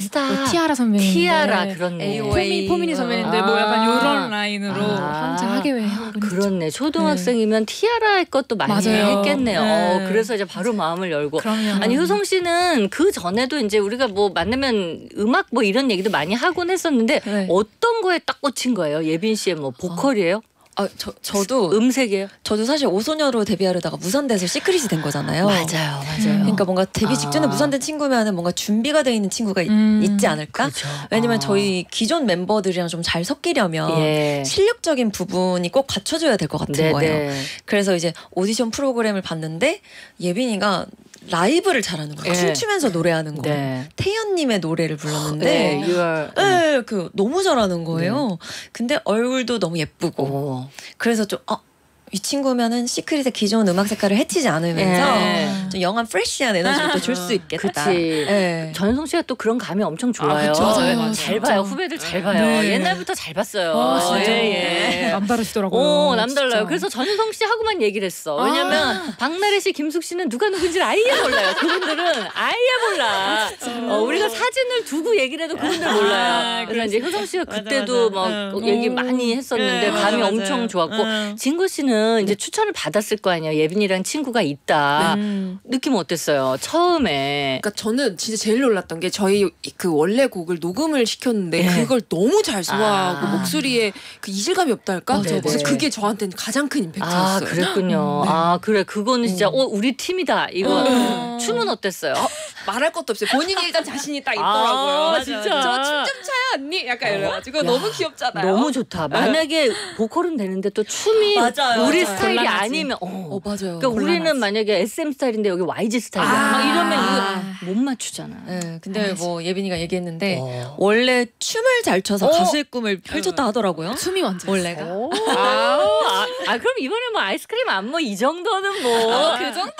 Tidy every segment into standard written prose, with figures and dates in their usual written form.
스타. 티아라 선배님. 티아라 그렇네. 포미니 선배님들 뭐 약간 이런 라인으로 한창 하게 하고 그렇네. 초등학생이면 티아라 것도 많이 맞아요. 했겠네요. 네. 그래서 이제 바로 마음을 열고. 그럼요. 아니 효성 씨는 그 전에도 이제 우리가 뭐 만나면 음악 뭐 이런 얘기도 많이 하곤 했었는데 네. 어떤 거에 딱 꽂힌 거예요? 예빈 씨의 뭐 보컬이에요? 저도 음색이에요? 저도 사실 오소녀로 데뷔하려다가 무산돼서 시크릿이 된 거잖아요. 맞아요. 그러니까 뭔가 데뷔 직전에 무산된 친구면은 뭔가 준비가 돼 있는 친구가 있지 않을까? 그렇죠. 왜냐면 저희 기존 멤버들이랑 좀 잘 섞이려면 예. 실력적인 부분이 꼭 갖춰줘야 될 것 같은 네네. 거예요. 그래서 이제 오디션 프로그램을 봤는데 예빈이가 라이브를 잘하는 거예요. 예. 춤추면서 노래하는 거예요. 네. 태연님의 노래를 불렀는데 네. 네, 너무 잘하는 거예요. 근데 얼굴도 너무 예쁘고 그래서 좀 이 친구면은 시크릿의 기존 음악 색깔을 해치지 않으면서 좀 영한 프레쉬한 에너지를 또 줄 수 있겠다. 그치. 전성 씨가 또 그런 감이 엄청 좋아요. 맞아요. 잘 봐요. 후배들 잘 봐요. 네. 옛날부터 잘 봤어요. 진짜. 남다르시더라고요. 남달라요. 그래서 전성 씨 하고만 얘기를 했어. 왜냐면 박나래 씨, 김숙 씨는 누가 누군지를 아예 몰라요. 그분들은 아예 몰라. 우리가 사진을 두고 얘기를 해도 그분들 몰라요. 그래서 이제 효성 씨가 그때도 막 얘기 많이 했었는데 감이 엄청 좋았고 진구 씨는 이제 추천을 받았을 거 아니에요. 예빈이랑 친구가 있다. 느낌 어땠어요? 처음에. 그러니까 저는 진짜 제일 놀랐던 게 저희 그 원래 곡을 녹음을 시켰는데 그걸 너무 잘 소화하고 목소리에 그 이질감이 없달까? 그래서 그게 저한테는 가장 큰 임팩트였어요. 그랬군요. 그래. 그거는 진짜 우리 팀이다. 이거. 춤은 어땠어요? 말할 것도 없어요. 본인이 일단 자신이 딱 있더라고요. 진짜. 저 춤 좀 춰요 언니? 약간 이래가지고 너무 귀엽잖아요. 너무 좋다. 만약에 보컬은 되는데 또 춤이 우리 스타일이 아니면 맞아요. 그러니까 우리는 만약에 SM 스타일인데 여기 YG 스타일이야. 막 이러면 이거 못 맞추잖아. 네, 근데 뭐 예빈이가 얘기했는데 원래 춤을 잘 춰서 가수의 꿈을 펼쳤다 하더라고요. 춤이 완전 원래가. 그럼 이번에 뭐 아이스크림 안무 이 정도는 뭐 그 정도.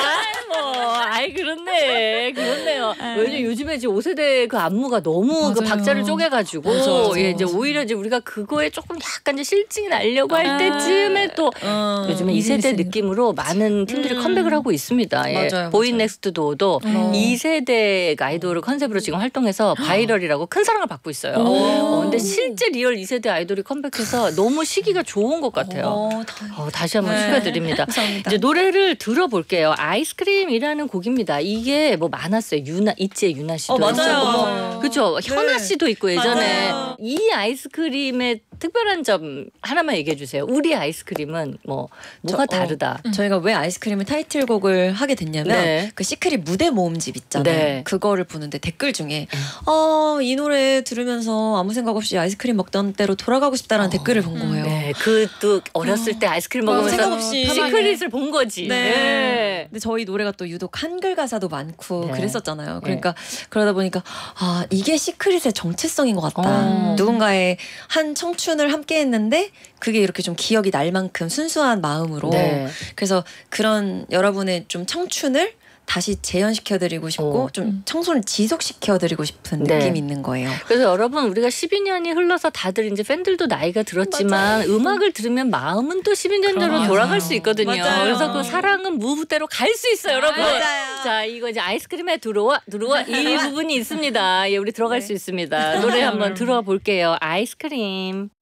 그렇네요. 왜냐면 요즘에 이제 5세대 그 안무가 너무 그 박자를 쪼개가지고 이제 오히려 이제 우리가 그거에 조금 약간 이제 실증이 나려고 할 때쯤에 또 요즘에 2세대 느낌으로 많은 팀들이 컴백을 하고 있습니다. 맞아요. 보인 넥스트 도어도 2세대 아이돌을 컨셉으로 지금 활동해서 바이럴이라고 큰 사랑을 받고 있어요. 근데 실제 리얼 2세대 아이돌이 컴백해서 너무 시기가 좋은 것 같아요. 다시 한번 축하드립니다. 감사합니다. 이제 노래를 들어볼게요. 아이스크림이라는 곡입니다. 이게 뭐 많았어요. 있지의 유나 씨도 맞아요. 그렇죠. 현아 씨도 있고 예전에 이 아이스크림의 특별한 점 하나만 얘기해 주세요. 우리 아이스크림은 뭐가 다르다. 저희가 왜 아이스크림을 타이틀곡을 하게 됐냐면 그 시크릿 무대 모음집 있잖아요. 그거를 보는데 댓글 중에 이 노래 들으면서 아무 생각 없이 아이스크림 먹던 때로 돌아가고 싶다라는 댓글을 본 거예요. 그또 어렸을 때 아이스크림 먹으면서 생각 없이 시크릿을 본 거지. 근데 저희 노래가 또 유독 한글 가사도 많고 그랬었잖아요. 그러니까 그러다 보니까 이게 시크릿의 정체성인 것 같다. 누군가의 한 청춘을 함께 했는데 그게 이렇게 좀 기억이 날 만큼 순수한 마음으로 그래서 그런 여러분의 좀 청춘을 다시 재현시켜드리고 싶고 좀 청소를 지속시켜드리고 싶은 느낌이 있는 거예요. 그래서 여러분 우리가 12년이 흘러서 다들 이제 팬들도 나이가 들었지만 음악을 들으면 마음은 또 12년 전으로 돌아갈 수 있거든요. 그래서 그 사랑은 무브대로 갈 수 있어요, 여러분. 자, 이거 이제 아이스크림에 들어와 이 부분이 있습니다. 우리 들어갈 수 있습니다. 노래 한번 들어볼게요. 아이스크림.